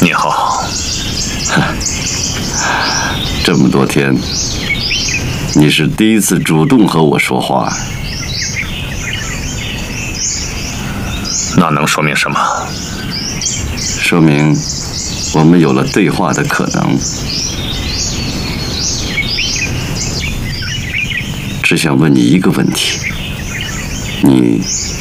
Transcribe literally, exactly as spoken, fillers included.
你好。 这么多天，你是第一次主动和我说话。 那能说明什么？ 说明我们有了对话的可能。只想问你一个问题：你